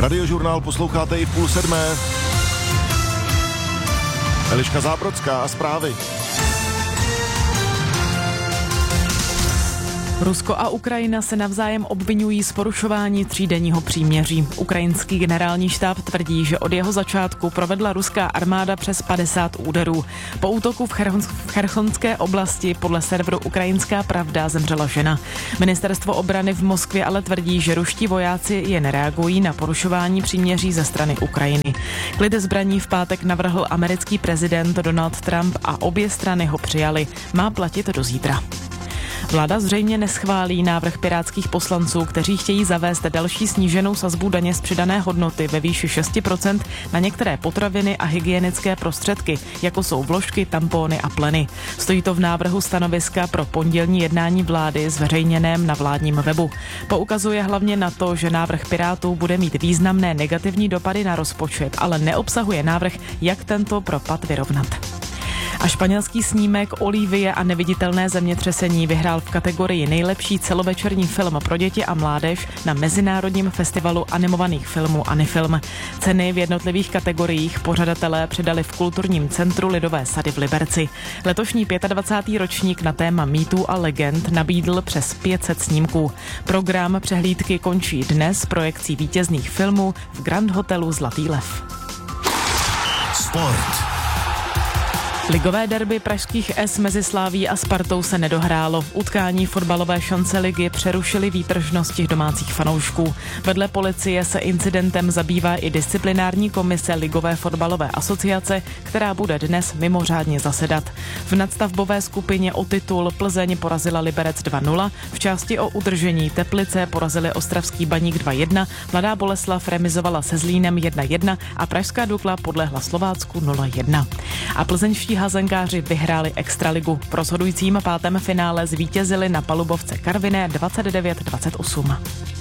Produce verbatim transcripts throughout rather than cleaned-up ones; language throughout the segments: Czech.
Radiožurnál posloucháte i v půl sedmé. Eliška Zábrodská a zprávy. Rusko a Ukrajina se navzájem obvinují z porušování třídenního příměří. Ukrajinský generální štáb tvrdí, že od jeho začátku provedla ruská armáda přes padesát úderů. Po útoku v Chersonské oblasti podle serveru Ukrajinská pravda zemřela žena. Ministerstvo obrany v Moskvě ale tvrdí, že ruští vojáci jen reagují na porušování příměří ze strany Ukrajiny. Klid zbraní v pátek navrhl americký prezident Donald Trump a obě strany ho přijali. Má platit do zítra. Vláda zřejmě neschválí návrh pirátských poslanců, kteří chtějí zavést další sníženou sazbu daně z přidané hodnoty ve výši šest procent na některé potraviny a hygienické prostředky, jako jsou vložky, tampony a pleny. Stojí to v návrhu stanoviska pro pondělní jednání vlády zveřejněném na vládním webu. Poukazuje hlavně na to, že návrh Pirátů bude mít významné negativní dopady na rozpočet, ale neobsahuje návrh, jak tento propad vyrovnat. A španělský snímek Olivie a neviditelné zemětřesení vyhrál v kategorii nejlepší celovečerní film pro děti a mládež na Mezinárodním festivalu animovaných filmů Anifilm. Ceny v jednotlivých kategoriích pořadatelé předali v Kulturním centru Lidové sady v Liberci. Letošní dvacátý pátý ročník na téma mýtů a legend nabídl přes pět set snímků. Program přehlídky končí dnes projekcí vítězných filmů v Grand Hotelu Zlatý lev. Sport. Ligové derby pražských S mezi Slavií a Spartou se nedohrálo. Utkání fotbalové šance ligy přerušily výtržnosti domácích fanoušků. Vedle policie se incidentem zabývá i disciplinární komise Ligové fotbalové asociace, která bude dnes mimořádně zasedat. V nadstavbové skupině o titul Plzeň porazila Liberec dva nula, v části o udržení Teplice porazili ostravský Baník dva jedna, Mladá Boleslav remizovala se Zlínem jedna jedna a pražská Dukla podlehla Slovácku nula jedna. A plzeňští hazenkáři vyhráli extraligu. V rozhodujícím pátém finále zvítězili na palubovce Karviné dvacet devět dvacet osm.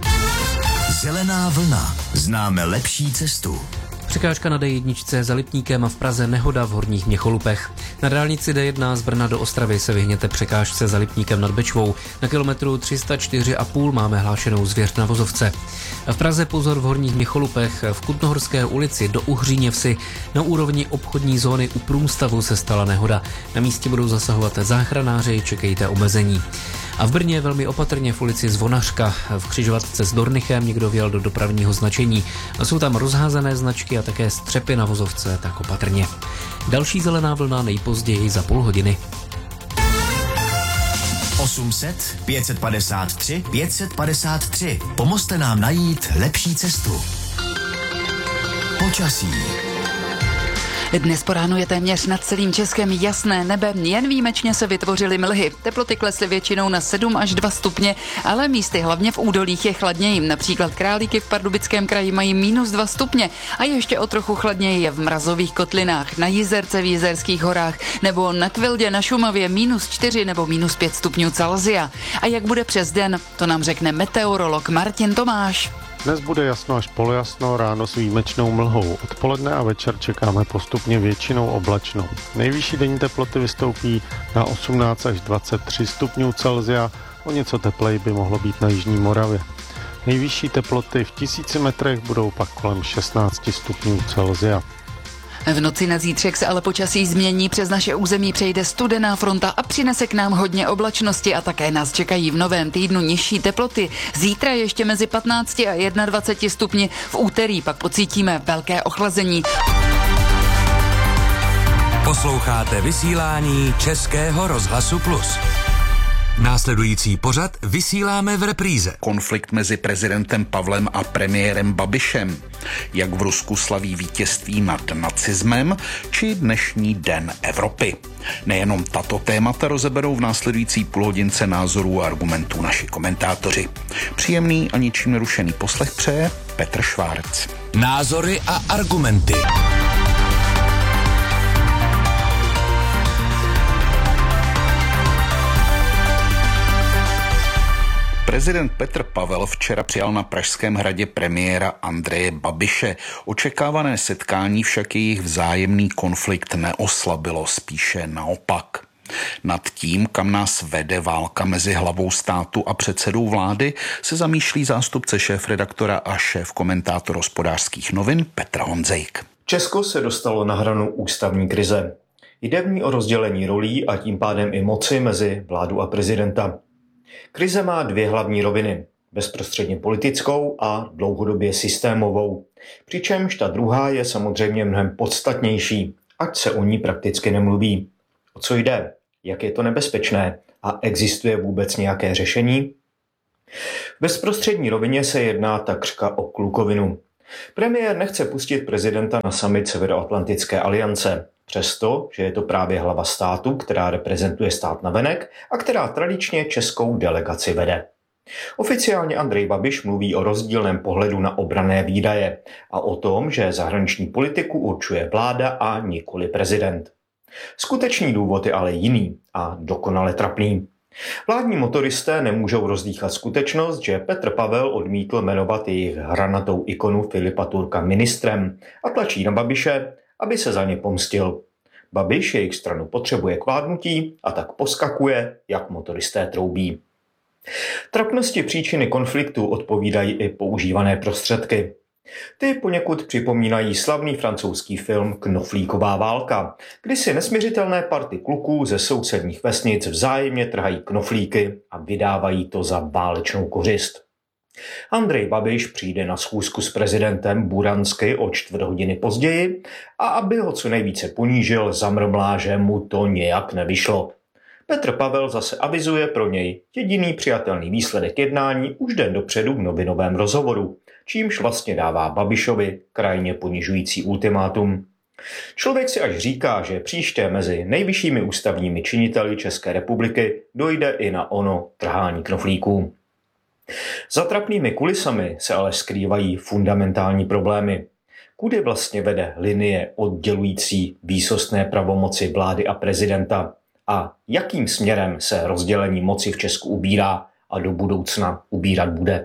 Zelená vlna. Známe lepší cestu. Překážka na D jedna za Lipníkem a v Praze nehoda v Horních Měcholupech. Na dálnici D jedna z Brna do Ostravy se vyhněte překážce za Lipníkem nad Bečvou. Na kilometru tři sta čtyři a půl máme hlášenou zvěř na vozovce. A v Praze pozor v Horních Měcholupech, v Kutnohorské ulici do Uhříně vsi. Na úrovni obchodní zóny u průmstavu se stala nehoda. Na místě budou zasahovat záchranáři, čekejte omezení. A v Brně velmi opatrně v ulici Zvonařka. V křižovatce s Dornichem někdo vjel do dopravního značení. A jsou tam rozházené značky a také střepy na vozovce, tak opatrně. Další zelená vlna nejpozději za půl hodiny. osm set, pět set padesát tři, pět set padesát tři. Pomozte nám najít lepší cestu. Počasí. Dnes po ránu je téměř nad celým Českem jasné nebe, jen výjimečně se vytvořily mlhy. Teploty klesly většinou na sedm až dva stupně, ale místy hlavně v údolích je chladněji. Například Králíky v Pardubickém kraji mají minus dva stupně a ještě o trochu chladněji je v Mrazových kotlinách, na Jizerce v Jizerských horách nebo na Kvildě na Šumavě minus čtyři nebo minus pět stupňů Celsia. A jak bude přes den, to nám řekne meteorolog Martin Tomáš. Dnes bude jasno až polojasno, ráno s výjimečnou mlhou. Odpoledne a večer čekáme postupně většinou oblačno. Nejvyšší denní teploty vystoupí na osmnáct až dvacet tři stupňů Celsia, o něco tepleji by mohlo být na jižní Moravě. Nejvyšší teploty v tisíci metrech budou pak kolem šestnáct stupňů Celsia. V noci na zítřek se ale počasí změní, přes naše území přejde studená fronta a přinese k nám hodně oblačnosti a také nás čekají v novém týdnu nižší teploty. Zítra ještě mezi patnácti a dvaceti jedné stupni, v úterý pak pocítíme velké ochlazení. Posloucháte vysílání Českého rozhlasu Plus. Následující pořad vysíláme v repríze. Konflikt mezi prezidentem Pavlem a premiérem Babišem. Jak v Rusku slaví vítězství nad nacismem, či dnešní Den Evropy. Nejenom tato témata rozeberou v následující půlhodince názorů a argumentů naši komentátoři. Příjemný a ničím nerušený poslech přeje Petr Švárc. Názory a argumenty. Prezident Petr Pavel včera přijal na Pražském hradě premiéra Andreje Babiše. Očekávané setkání však jejich vzájemný konflikt neoslabilo, spíše naopak. Nad tím, kam nás vede válka mezi hlavou státu a předsedou vlády, se zamýšlí zástupce šéfredaktora a šéf komentátor Hospodářských novin Petr Honzejk. Česko se dostalo na hranu ústavní krize. Jde v ní o rozdělení rolí a tím pádem i moci mezi vládu a prezidenta. Krize má dvě hlavní roviny. Bezprostředně politickou a dlouhodobě systémovou. Přičemž ta druhá je samozřejmě mnohem podstatnější, ať se o ní prakticky nemluví. O co jde? Jak je to nebezpečné? A existuje vůbec nějaké řešení? V bezprostřední rovině se jedná takřka o klukovinu. Premiér nechce pustit prezidenta na summit Severoatlantické aliance, přesto, že je to právě hlava státu, která reprezentuje stát navenek a která tradičně českou delegaci vede. Oficiálně Andrej Babiš mluví o rozdílném pohledu na obranné výdaje a o tom, že zahraniční politiku určuje vláda a nikoli prezident. Skutečný důvod je ale jiný a dokonale trapný. Vládní motoristé nemůžou rozdýchat skutečnost, že Petr Pavel odmítl jmenovat jejich hranatou ikonu Filipa Turka ministrem a tlačí na Babiše, aby se za ně pomstil. Babiš jejich stranu potřebuje k vládnutí a tak poskakuje, jak motoristé troubí. Trapnosti příčiny konfliktu odpovídají i používané prostředky. Ty poněkud připomínají slavný francouzský film Knoflíková válka, kdy si nesmiřitelné party kluků ze sousedních vesnic vzájemně trhají knoflíky a vydávají to za válečnou kořist. Andrej Babiš přijde na schůzku s prezidentem Buransky o čtvrt hodiny později a aby ho co nejvíce ponížil, zamrmlá, že mu to nějak nevyšlo. Petr Pavel zase avizuje pro něj jediný přijatelný výsledek jednání už den dopředu v novinovém rozhovoru, čímž vlastně dává Babišovi krajně ponižující ultimátum. Člověk si až říká, že příště mezi nejvyššími ústavními činiteli České republiky dojde i na ono trhání knoflíků. Za trapnými kulisami se ale skrývají fundamentální problémy. Kudy vlastně vede linie oddělující výsostné pravomoci vlády a prezidenta a jakým směrem se rozdělení moci v Česku ubírá a do budoucna ubírat bude.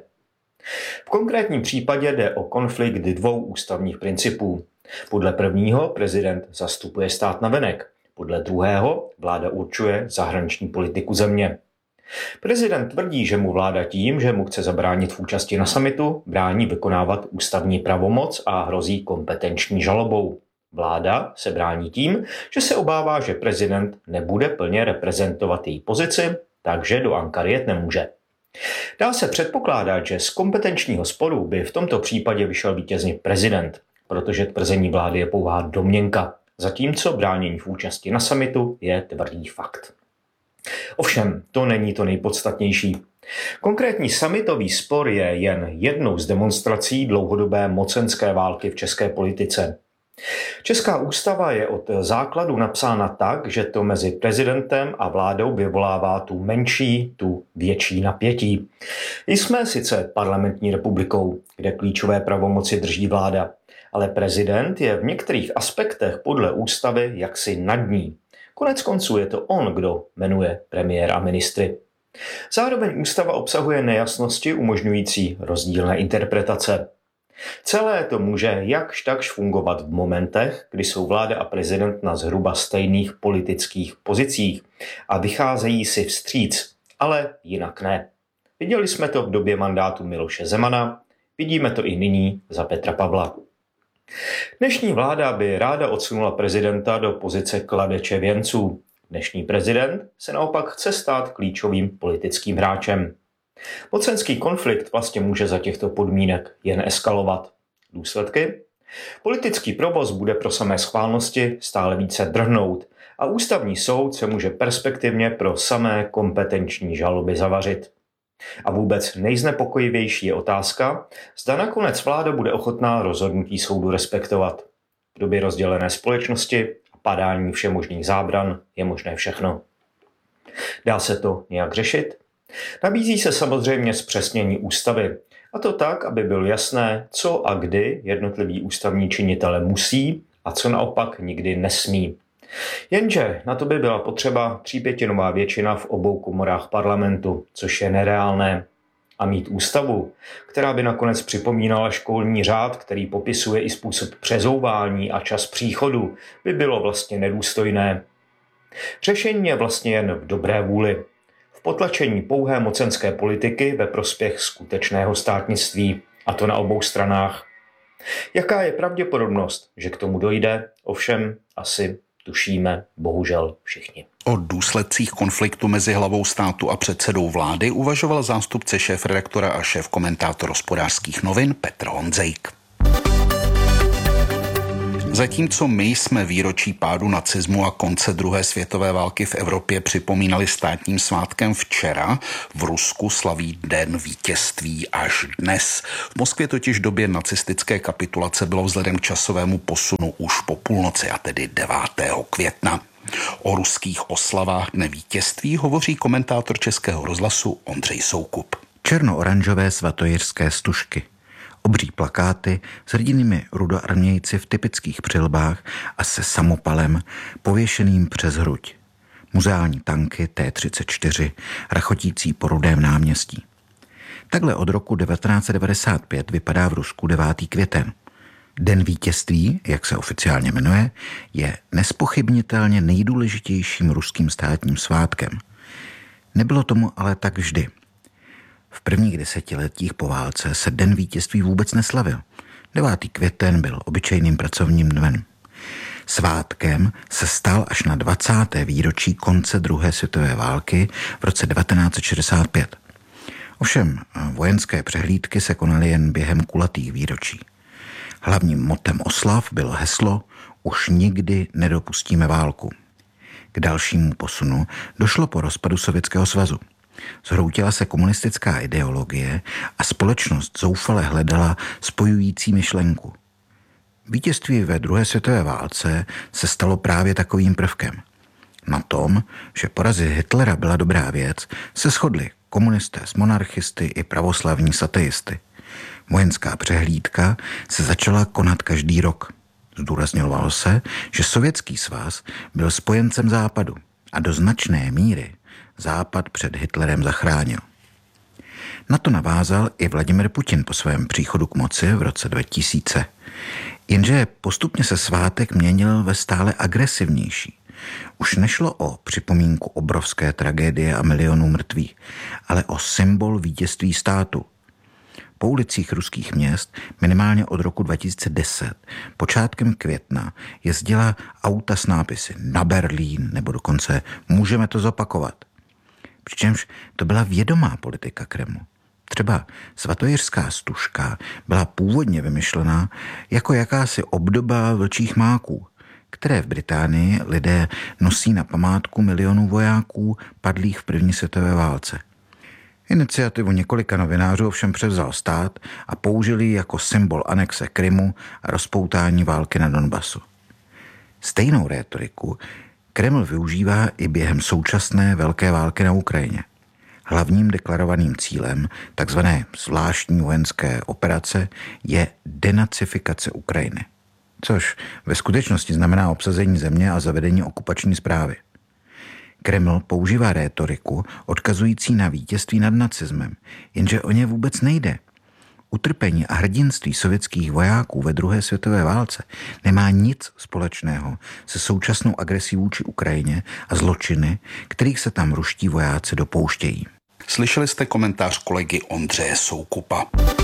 V konkrétním případě jde o konflikt dvou ústavních principů. Podle prvního prezident zastupuje stát navenek, podle druhého vláda určuje zahraniční politiku země. Prezident tvrdí, že mu vláda tím, že mu chce zabránit v účasti na summitu, brání vykonávat ústavní pravomoc a hrozí kompetenční žalobou. Vláda se brání tím, že se obává, že prezident nebude plně reprezentovat její pozici, takže do Ankary jet nemůže. Dá se předpokládat, že z kompetenčního sporu by v tomto případě vyšel vítězně prezident, protože tvrzení vlády je pouhá domněnka, zatímco bránění v účasti na summitu je tvrdý fakt. Ovšem, to není to nejpodstatnější. Konkrétní summitový spor je jen jednou z demonstrací dlouhodobé mocenské války v české politice. Česká ústava je od základu napsána tak, že to mezi prezidentem a vládou vyvolává tu menší, tu větší napětí. Jsme sice parlamentní republikou, kde klíčové pravomoci drží vláda, ale prezident je v některých aspektech podle ústavy jaksi nad ní. Konec konců je to on, kdo jmenuje premiér a ministry. Zároveň ústava obsahuje nejasnosti umožňující rozdílné interpretace. Celé to může jakž takž fungovat v momentech, kdy jsou vláda a prezident na zhruba stejných politických pozicích a vycházejí si vstříc, ale jinak ne. Viděli jsme to v době mandátu Miloše Zemana, vidíme to i nyní za Petra Pavla. Dnešní vláda by ráda odsunula prezidenta do pozice kladeče věnců. Dnešní prezident se naopak chce stát klíčovým politickým hráčem. Mocenský konflikt vlastně může za těchto podmínek jen eskalovat. Důsledky? Politický provoz bude pro samé schválnosti stále více drhnout a ústavní soud se může perspektivně pro samé kompetenční žaloby zavařit. A vůbec nejznepokojivější je otázka, zda nakonec vláda bude ochotná rozhodnutí soudu respektovat. V době rozdělené společnosti a padání všemožných zábran je možné všechno. Dá se to nějak řešit? Nabízí se samozřejmě zpřesnění ústavy, a to tak, aby bylo jasné, co a kdy jednotliví ústavní činitele musí a co naopak nikdy nesmí. Jenže na to by byla potřeba třípětinová většina v obou komorách parlamentu, což je nereálné. A mít ústavu, která by nakonec připomínala školní řád, který popisuje i způsob přezouvání a čas příchodu, by bylo vlastně nedůstojné. Řešení je vlastně jen v dobré vůli. V potlačení pouhé mocenské politiky ve prospěch skutečného státnictví, a to na obou stranách. Jaká je pravděpodobnost, že k tomu dojde? Ovšem asi tušíme, bohužel všichni. O důsledcích konfliktu mezi hlavou státu a předsedou vlády uvažoval zástupce šéfredaktora a šéfkomentátor Hospodářských novin Petr Honzejk. Zatímco my jsme výročí pádu nacismu a konce druhé světové války v Evropě připomínali státním svátkem včera, v Rusku slaví Den vítězství až dnes. V Moskvě totiž v době nacistické kapitulace bylo vzhledem k časovému posunu už po půlnoci, a tedy devátého května. O ruských oslavách Dne vítězství hovoří komentátor Českého rozhlasu Ondřej Soukup. Černo-oranžové svatojiřské stužky, obří plakáty s hrdinými rudoarmějci v typických přilbách a se samopalem pověšeným přes hruď. Muzeální tanky T třicet čtyři rachotící po Rudém náměstí. Takhle od roku devatenáct set devadesát pět vypadá v Rusku devátý květen. Den vítězství, jak se oficiálně jmenuje, je nespochybnitelně nejdůležitějším ruským státním svátkem. Nebylo tomu ale tak vždy. V prvních desetiletích po válce se Den vítězství vůbec neslavil. devátý květen byl obyčejným pracovním dnem. Svátkem se stal až na dvacáté výročí konce druhé světové války v roce devatenáct set šedesát pět. Ovšem vojenské přehlídky se konaly jen během kulatých výročí. Hlavním motem oslav bylo heslo "Už nikdy nedopustíme válku". K dalšímu posunu došlo po rozpadu Sovětského svazu. Zhroutila se komunistická ideologie a společnost zoufale hledala spojující myšlenku. Vítězství ve druhé světové válce se stalo právě takovým prvkem. Na tom, že porazit Hitlera byla dobrá věc, se shodli komunisté s monarchisty i pravoslavní sateisty. Vojenská přehlídka se začala konat každý rok. Zdůrazňovalo se, že Sovětský svaz byl spojencem Západu a do značné míry Západ před Hitlerem zachránil. Na to navázal i Vladimir Putin po svém příchodu k moci v roce dva tisíce. Jenže postupně se svátek měnil ve stále agresivnější. Už nešlo o připomínku obrovské tragédie a milionů mrtvých, ale o symbol vítězství státu. Po ulicích ruských měst minimálně od roku dva tisíce deset, počátkem května, jezdila auta s nápisy "Na Berlín" nebo dokonce "Můžeme to zopakovat". Přičemž to byla vědomá politika Kremlu. Třeba svatojiřská stužka byla původně vymyšlená jako jakási obdoba vlčích máků, které v Británii lidé nosí na památku milionů vojáků padlých v první světové válce. Iniciativu několika novinářů ovšem převzal stát a použili ji jako symbol anexe Krymu a rozpoutání války na Donbasu. Stejnou rétoriku Kreml využívá i během současné velké války na Ukrajině. Hlavním deklarovaným cílem takzvané zvláštní vojenské operace je denacifikace Ukrajiny, což ve skutečnosti znamená obsazení země a zavedení okupační správy. Kreml používá rétoriku odkazující na vítězství nad nacismem, jenže o ně vůbec nejde. Utrpení a hrdinství sovětských vojáků ve druhé světové válce nemá nic společného se současnou agresí vůči Ukrajině a zločiny, kterých se tam ruští vojáci dopouštějí. Slyšeli jste komentář kolegy Ondřeje Soukupa.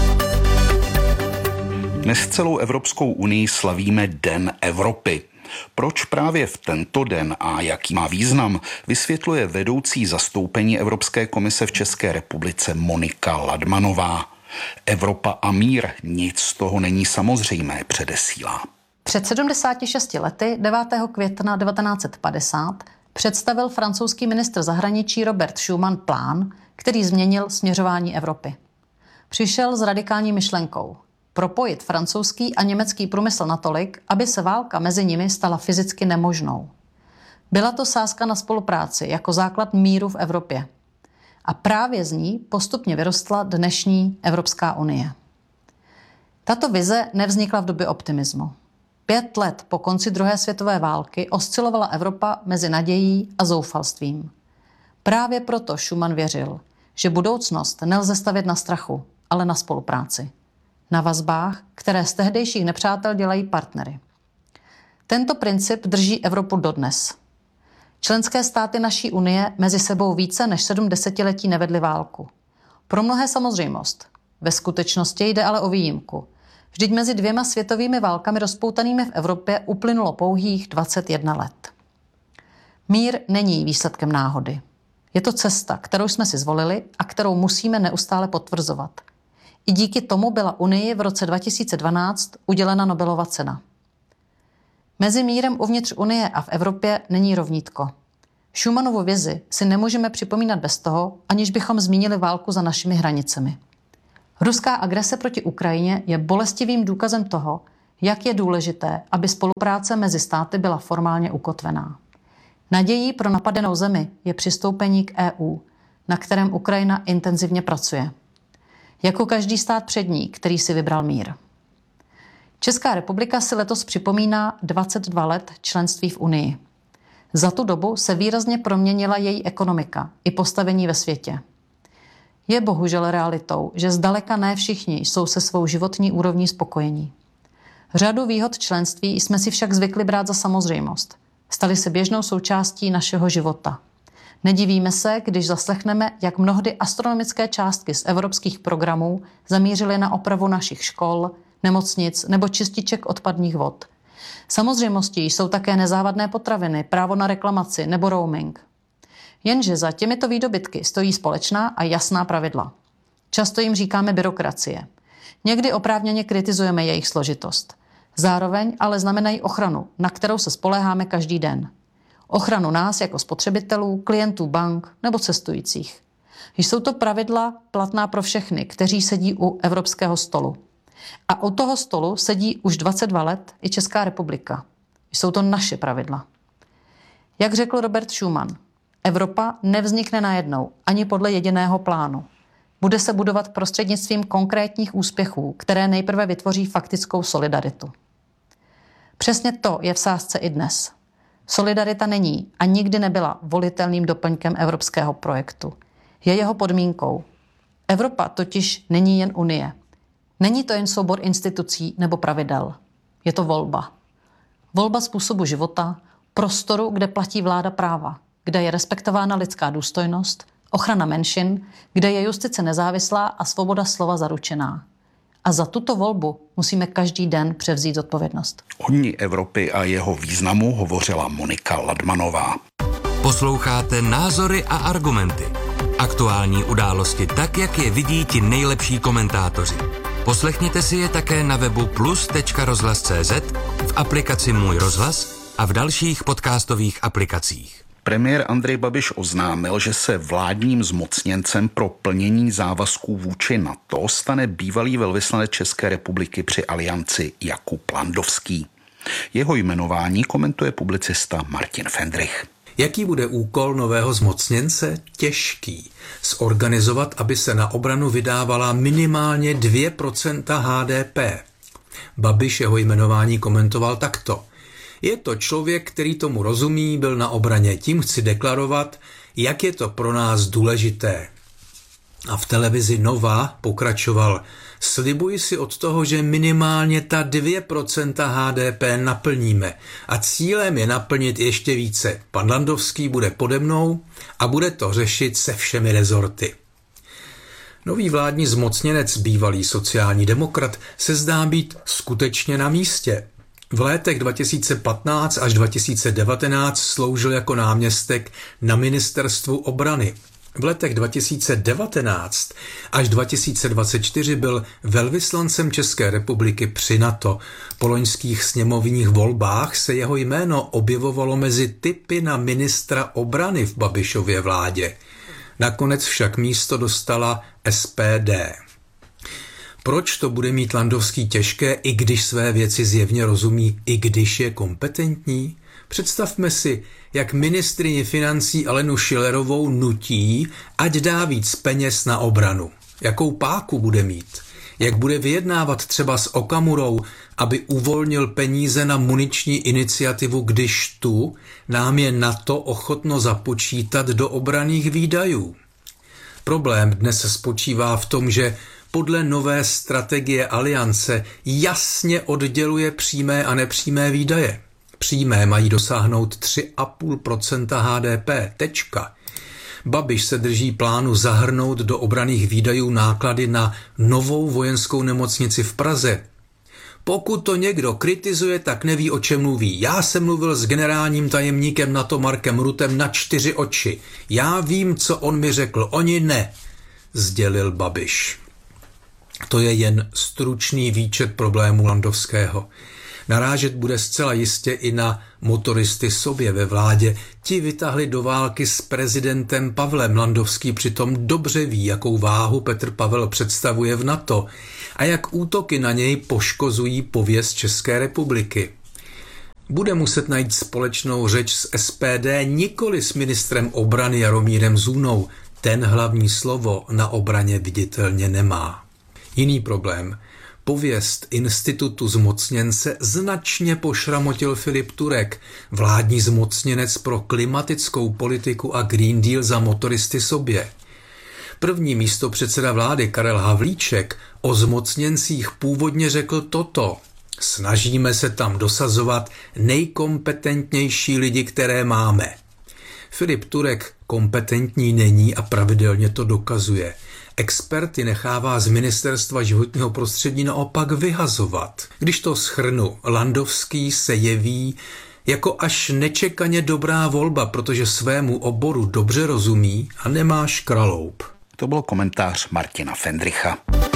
Dnes celou Evropskou unii slavíme Den Evropy. Proč právě v tento den a jaký má význam, vysvětluje vedoucí zastoupení Evropské komise v České republice Monika Ladmanová. Evropa a mír, nic z toho není samozřejmé, předesílá. Před sedmdesáti šesti lety, devátého května devatenáct set padesát, představil francouzský ministr zahraničí Robert Schuman plán, který změnil směřování Evropy. Přišel s radikální myšlenkou propojit francouzský a německý průmysl natolik, aby se válka mezi nimi stala fyzicky nemožnou. Byla to sázka na spolupráci jako základ míru v Evropě. A právě z ní postupně vyrostla dnešní Evropská unie. Tato vize nevznikla v době optimismu. Pět let po konci druhé světové války oscilovala Evropa mezi nadějí a zoufalstvím. Právě proto Schuman věřil, že budoucnost nelze stavět na strachu, ale na spolupráci. Na vazbách, které z tehdejších nepřátel dělají partnery. Tento princip drží Evropu dodnes. Členské státy naší unie mezi sebou více než sedm desetiletí nevedly válku. Pro mnohé samozřejmost. Ve skutečnosti jde ale o výjimku. Vždyť mezi dvěma světovými válkami rozpoutanými v Evropě uplynulo pouhých dvacet jedna let. Mír není výsledkem náhody. Je to cesta, kterou jsme si zvolili a kterou musíme neustále potvrzovat. I díky tomu byla Unii v roce dva tisíce dvanáct udělena Nobelova cena. Mezi mírem uvnitř Unie a v Evropě není rovnítko. Schumannovu vizi si nemůžeme připomínat bez toho, aniž bychom zmínili válku za našimi hranicemi. Ruská agrese proti Ukrajině je bolestivým důkazem toho, jak je důležité, aby spolupráce mezi státy byla formálně ukotvená. Nadějí pro napadenou zemi je přistoupení k E U, na kterém Ukrajina intenzivně pracuje. Jako každý stát přední, který si vybral mír. Česká republika si letos připomíná dvacet dva let členství v Unii. Za tu dobu se výrazně proměnila její ekonomika i postavení ve světě. Je bohužel realitou, že zdaleka ne všichni jsou se svou životní úrovní spokojení. Řadu výhod členství jsme si však zvykli brát za samozřejmost. Staly se běžnou součástí našeho života. Nedivíme se, když zaslechneme, jak mnohdy astronomické částky z evropských programů zamířily na opravu našich škol, nemocnic nebo čističek odpadních vod. Samozřejmostí jsou také nezávadné potraviny, právo na reklamaci nebo roaming. Jenže za těmito výdobytky stojí společná a jasná pravidla. Často jim říkáme byrokracie. Někdy oprávněně kritizujeme jejich složitost. Zároveň ale znamenají ochranu, na kterou se spoléháme každý den. Ochranu nás jako spotřebitelů, klientů bank nebo cestujících. Jsou to pravidla platná pro všechny, kteří sedí u evropského stolu. A u toho stolu sedí už dvacet dva let i Česká republika. Jsou to naše pravidla. Jak řekl Robert Schuman, Evropa nevznikne najednou ani podle jediného plánu. Bude se budovat prostřednictvím konkrétních úspěchů, které nejprve vytvoří faktickou solidaritu. Přesně to je v sázce i dnes. Solidarita není a nikdy nebyla volitelným doplňkem evropského projektu. Je jeho podmínkou. Evropa totiž není jen Unie. Není to jen soubor institucí nebo pravidel. Je to volba. Volba způsobu života, prostoru, kde platí vláda práva, kde je respektována lidská důstojnost, ochrana menšin, kde je justice nezávislá a svoboda slova zaručená. A za tuto volbu musíme každý den převzít odpovědnost. O Dni Evropy a jeho významu hovořila Monika Ladmanová. Posloucháte Názory a argumenty. Aktuální události tak, jak je vidí ti nejlepší komentátoři. Poslechněte si je také na webu plus tečka rozhlas tečka cé zet, v aplikaci Můj rozhlas a v dalších podcastových aplikacích. Premiér Andrej Babiš oznámil, že se vládním zmocněncem pro plnění závazků vůči NATO stane bývalý velvyslanec České republiky při Alianci Jakub Landovský. Jeho jmenování komentuje publicista Martin Fendrich. Jaký bude úkol nového zmocněnce? Těžký. Zorganizovat, aby se na obranu vydávala minimálně dvě procenta há dé pé. Babiš jeho jmenování komentoval takto. Je to člověk, který tomu rozumí, byl na obraně. Tím chci deklarovat, jak je to pro nás důležité. A v televizi Nova pokračoval. Slibuji si od toho, že minimálně ta dvě procenta há dé pé naplníme. A cílem je naplnit ještě více. Pan Landovský bude pode mnou a bude to řešit se všemi rezorty. Nový vládní zmocněnec, bývalý sociální demokrat, se zdá být skutečně na místě. V letech dva tisíce patnáct až dva tisíce devatenáct sloužil jako náměstek na ministerstvu obrany. V letech dva tisíce devatenáct až dva tisíce dvacet čtyři byl velvyslancem České republiky při NATO. Po loňských sněmovních volbách se jeho jméno objevovalo mezi tipy na ministra obrany v Babišově vládě. Nakonec však místo dostala es pé dé. Proč to bude mít Landovský těžké, i když své věci zjevně rozumí, i když je kompetentní? Představme si, jak ministryni financí Alenu Schillerovou nutí, ať dá víc peněz na obranu. Jakou páku bude mít? Jak bude vyjednávat třeba s Okamurou, aby uvolnil peníze na muniční iniciativu, když tu nám je NATO ochotno započítat do obranných výdajů? Problém dnes spočívá v tom, že podle nové strategie Aliance jasně odděluje přímé a nepřímé výdaje. přímé mají dosáhnout tři a půl procenta H D P. Tečka. Babiš se drží plánu zahrnout do obranných výdajů náklady na novou vojenskou nemocnici v Praze. Pokud to někdo kritizuje, tak neví, o čem mluví. Já jsem mluvil s generálním tajemníkem NATO Markem Ruttem na čtyři oči. Já vím, co on mi řekl, oni ne, sdělil Babiš. To je jen stručný výčet problémů Landovského. Narážet bude zcela jistě i na motoristy sobě ve vládě. Ti vytáhli do války s prezidentem Pavlem. Landovský přitom dobře ví, jakou váhu Petr Pavel představuje v NATO a jak útoky na něj poškozují pověst České republiky. Bude muset najít společnou řeč s S P D, nikoli s ministrem obrany Jaromírem Zůnou. Ten hlavní slovo na obraně viditelně nemá. Jiný problém. Pověst institutu zmocněnce značně pošramotil Filip Turek, vládní zmocněnec pro klimatickou politiku a Green Deal za motoristy sobě. První místopředseda vlády Karel Havlíček o zmocněncích původně řekl toto. Snažíme se tam dosazovat nejkompetentnější lidi, které máme. Filip Turek kompetentní není a pravidelně to dokazuje. Experty nechává z Ministerstva životního prostředí naopak vyhazovat. Když to shrnu, Landovský se jeví jako až nečekaně dobrá volba, protože svému oboru dobře rozumí a nemá škraloup. To byl komentář Martina Fendricha.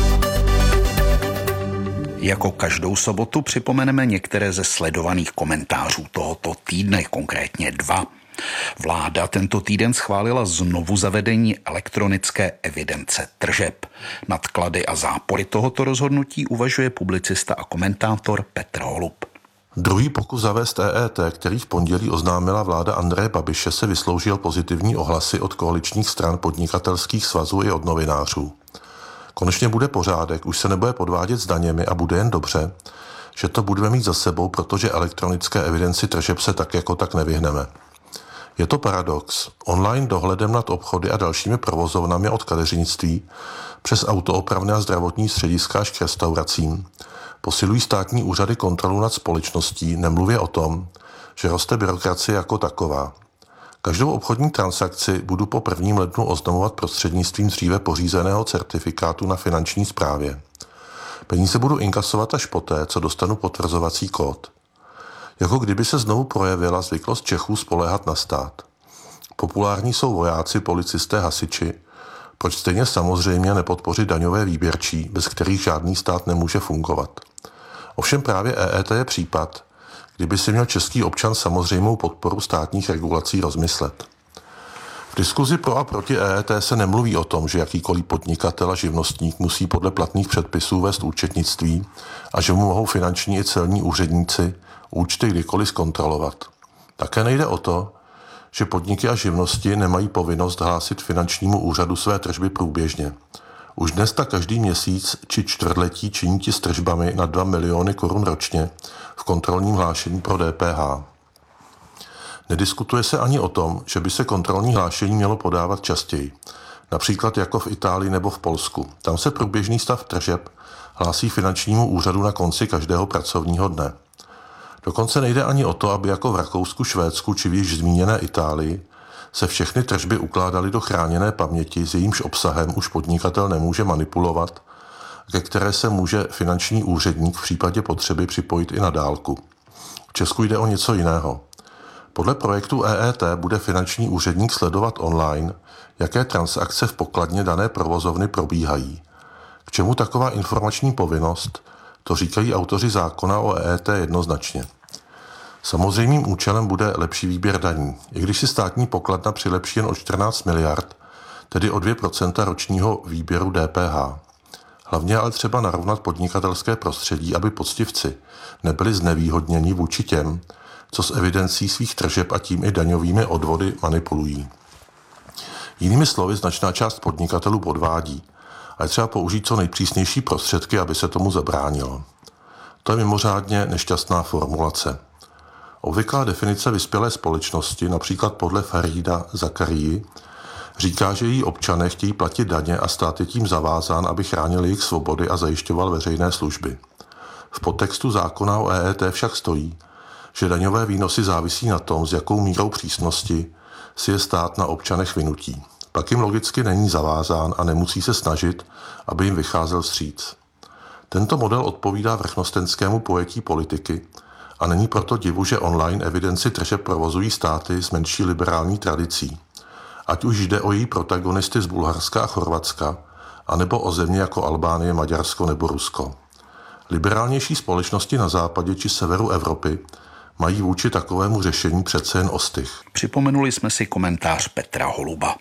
Jako každou sobotu připomeneme některé ze sledovaných komentářů tohoto týdne, konkrétně dva. Vláda tento týden schválila znovu zavedení elektronické evidence tržeb. Nad klady a zápory tohoto rozhodnutí uvažuje publicista a komentátor Petr Holub. Druhý pokus zavést E E T, který v pondělí oznámila vláda Andreje Babiše, se vysloužil pozitivní ohlasy od koaličních stran, podnikatelských svazů i od novinářů. Konečně bude pořádek, už se nebude podvádět s daněmi a bude jen dobře, že to budeme mít za sebou, protože elektronické evidenci tržeb se tak jako tak nevyhneme. Je to paradox. Online dohledem nad obchody a dalšími provozovnami od kadeřnictví přes autoopravné a zdravotní střediska až k restauracím posilují státní úřady kontrolu nad společností, nemluvě o tom, že roste byrokracie jako taková. Každou obchodní transakci budu po prvním lednu oznamovat prostřednictvím dříve pořízeného certifikátu na finanční správě. Peníze budu inkasovat až poté, co dostanu potvrzovací kód. Jako kdyby se znovu projevila zvyklost Čechů spoléhat na stát. Populární jsou vojáci, policisté, hasiči. Proč stejně samozřejmě nepodpořit daňové výběrčí, bez kterých žádný stát nemůže fungovat? Ovšem právě E E T je případ, kdyby si měl český občan samozřejmou podporu státních regulací rozmyslet. V diskuzi pro a proti E E T se nemluví o tom, že jakýkoliv podnikatel a živnostník musí podle platných předpisů vést účetnictví a že mu mohou finanční i celní úředníci účty kdykoliv zkontrolovat. Také nejde o to, že podniky a živnosti nemají povinnost hlásit finančnímu úřadu své tržby průběžně. Už dnes tak každý měsíc či čtvrtletí činí ti s tržbami na dva miliony korun ročně v kontrolním hlášení pro D P H. Nediskutuje se ani o tom, že by se kontrolní hlášení mělo podávat častěji, například jako v Itálii nebo v Polsku. Tam se průběžný stav tržeb hlásí finančnímu úřadu na konci každého pracovního dne. Dokonce nejde ani o to, aby jako v Rakousku, Švédsku či v již zmíněné Itálii se všechny tržby ukládaly do chráněné paměti, s jejímž obsahem už podnikatel nemůže manipulovat, ke které se může finanční úředník v případě potřeby připojit i na dálku. V Česku jde o něco jiného. Podle projektu E E T bude finanční úředník sledovat online, jaké transakce v pokladně dané provozovny probíhají. K čemu taková informační povinnost? To říkají autoři zákona o E E T jednoznačně. Samozřejmým účelem bude lepší výběr daní. I když si státní pokladna přilepší jen o čtrnáct miliard, tedy o dvě procenta ročního výběru D P H. Hlavně ale třeba narovnat podnikatelské prostředí, aby poctivci nebyli znevýhodněni vůči těm, co s evidencí svých tržeb a tím i daňovými odvody manipulují. Jinými slovy, značná část podnikatelů podvádí a je třeba použít co nejpřísnější prostředky, aby se tomu zabránilo. To je mimořádně nešťastná formulace. Obvyklá definice vyspělé společnosti, například podle Farida Zakarii, říká, že její občané chtějí platit daně a stát je tím zavázán, aby chránil jejich svobody a zajišťoval veřejné služby. V podtextu zákona o E E T však stojí, že daňové výnosy závisí na tom, s jakou mírou přísnosti si je stát na občanech vynutí. Pak jim logicky není zavázán a nemusí se snažit, aby jim vycházel vstříc. Tento model odpovídá vrchnostenskému pojetí politiky a není proto divu, že online evidenci tržeb provozují státy s menší liberální tradicí. Ať už jde o její protagonisty z Bulharska a Chorvatska, anebo o země jako Albánie, Maďarsko nebo Rusko. Liberálnější společnosti na západě či severu Evropy mají vůči takovému řešení přece jen ostych. Připomenuli jsme si komentář Petra Holuba.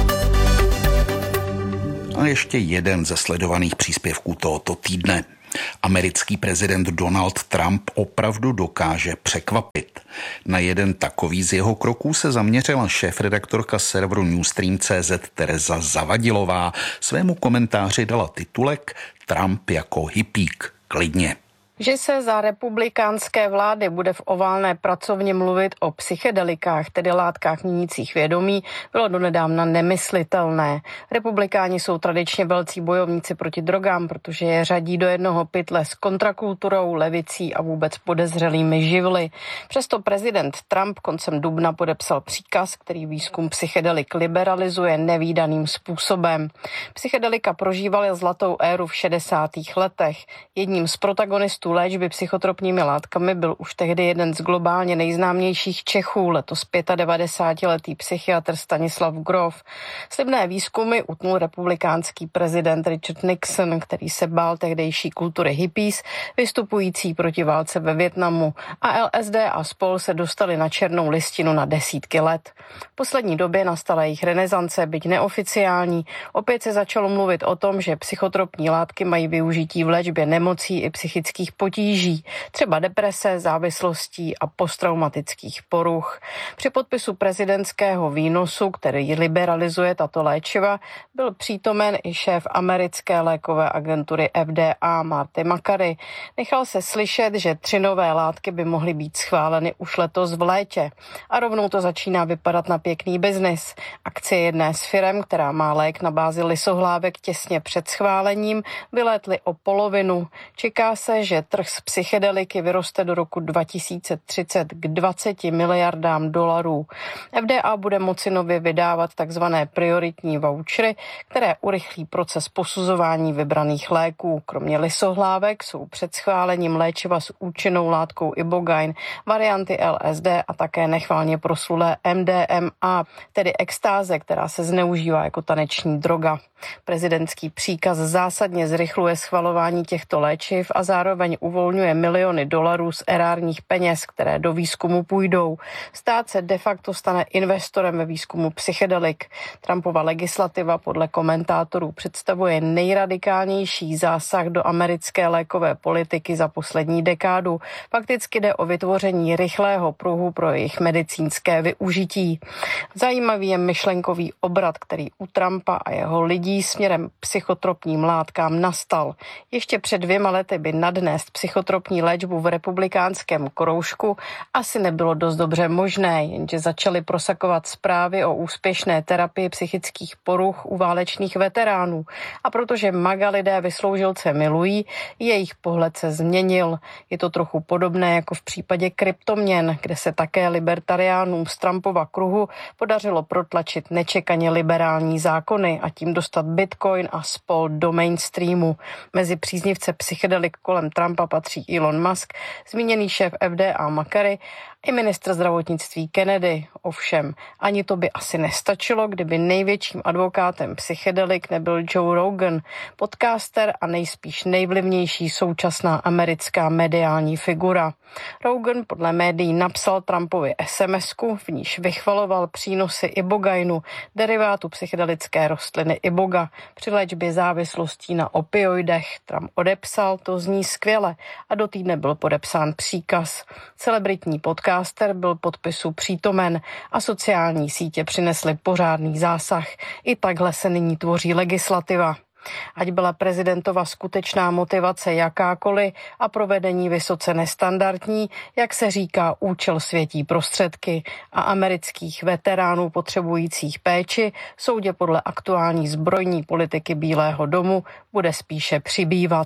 A ještě jeden ze sledovaných příspěvků tohoto týdne. Americký prezident Donald Trump opravdu dokáže překvapit. Na jeden takový z jeho kroků se zaměřila šéfredaktorka serveru Newstream tečka cé zet Tereza Zavadilová. Svému komentáři dala titulek Trump jako hippík. Klidně. Že se za republikánské vlády bude v oválné pracovně mluvit o psychedelikách, tedy látkách měnících vědomí, bylo donedávna nemyslitelné. Republikáni jsou tradičně velcí bojovníci proti drogám, protože je řadí do jednoho pytle s kontrakulturou, levicí a vůbec podezřelými živly. Přesto prezident Trump koncem dubna podepsal příkaz, který výzkum psychedelik liberalizuje nevídaným způsobem. Psychedelika prožívaly zlatou éru v šedesátých letech. Jedním z protagonistů léčby psychotropními látkami byl už tehdy jeden z globálně nejznámějších Čechů, letos devadesátipětiletý psychiatr Stanislav Grof. Slibné výzkumy utnul republikánský prezident Richard Nixon, který se bál tehdejší kultury hippies, vystupující proti válce ve Vietnamu, a L S D a spol se dostali na černou listinu na desítky let. V poslední době nastala jejich renesance, byť neoficiální. Opět se začalo mluvit o tom, že psychotropní látky mají využití v léčbě nemocí i psychických potíží, třeba deprese, závislostí a posttraumatických poruch. Při podpisu prezidentského výnosu, který liberalizuje tato léčiva, byl přítomen i šéf americké lékové agentury F D A Marty Makary. Nechal se slyšet, že tři nové látky by mohly být schváleny už letos v létě. A rovnou to začíná vypadat na pěkný biznis. Akcie jedné z firem, která má lék na bázi lysohlávek těsně před schválením, vylétly o polovinu. Čeká se, že trh s psychedeliky vyroste do roku dva tisíce třicet k dvaceti miliardám dolarů. F D A bude moci nově vydávat takzvané prioritní vouchery, které urychlí proces posuzování vybraných léků. Kromě lysohlávek jsou před schválením léčiva s účinnou látkou ibogaine, varianty L S D a také nechválně proslulé M D M A, tedy extáze, která se zneužívá jako taneční droga. Prezidentský příkaz zásadně zrychluje schvalování těchto léčiv a zároveň uvolňuje miliony dolarů z erárních peněz, které do výzkumu půjdou. Stát se de facto stane investorem ve výzkumu psychedelik. Trumpova legislativa podle komentátorů představuje nejradikálnější zásah do americké lékové politiky za poslední dekádu. Fakticky jde o vytvoření rychlého pruhu pro jejich medicínské využití. Zajímavý je myšlenkový obrat, který u Trumpa a jeho lidí směrem psychotropním látkám nastal. Ještě před dvěma lety by nadnést psychotropní léčbu v republikánském kroužku asi nebylo dost dobře možné, jenže začaly prosakovat zprávy o úspěšné terapii psychických poruch u válečných veteránů. A protože maga lidé vysloužilce milují, jejich pohled se změnil. Je to trochu podobné jako v případě kryptoměn, kde se také libertariánům z Trumpova kruhu podařilo protlačit nečekaně liberální zákony a tím dostat Bitcoin a spol do mainstreamu. Mezi příznivce psychedelik kolem Trumpa patří Elon Musk, zmíněný šéf F D A Makary i ministr zdravotnictví Kennedy. Ovšem, ani to by asi nestačilo, kdyby největším advokátem psychedelik nebyl Joe Rogan, podcaster a nejspíš nejvlivnější současná americká mediální figura. Rogan podle médií napsal Trumpovi es em esku, v níž vychvaloval přínosy ibogainu, derivátu psychedelické rostliny iboga, při léčbě závislostí na opioidech. Trump odepsal, to zní skvěle, a do týdne byl podepsán příkaz. Celebritní podcaster byl podpisu přítomen a sociální sítě přinesly pořádný zásah. I takhle se nyní tvoří legislativa. Ať byla prezidentova skutečná motivace jakákoliv a provedení vysoce nestandardní, jak se říká, účel světí prostředky, a amerických veteránů potřebujících péči soudě podle aktuální zbrojní politiky Bílého domu bude spíše přibývat.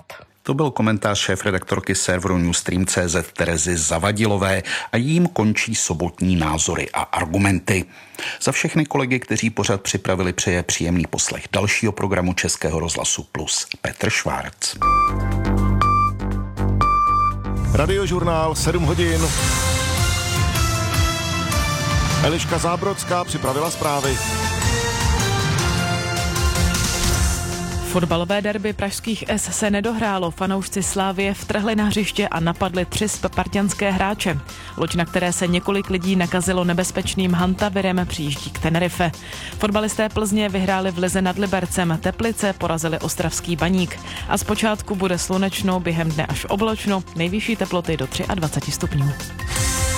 To byl komentář šéfredaktorky serveru Newstream tečka cé zet Terezy Zavadilové a jím končí sobotní názory a argumenty. Za všechny kolegy, kteří pořad připravili, přeje příjemný poslech dalšího programu Českého rozhlasu Plus Petr Švárc. Radiožurnál sedm hodin. Eliška Zábrodská připravila zprávy. Fotbalové derby pražských S se nedohrálo. Fanoušci Slávie vtrhli na hřiště a napadli tři spartanské hráče. Loď, na které se několik lidí nakazilo nebezpečným hantavirem, přijíždí k Tenerife. Fotbalisté Plzně vyhráli v lize nad Libercem. Teplice porazili ostravský Baník. A zpočátku bude slunečno, během dne až oblačno, nejvyšší teploty do dvacet tři stupňů.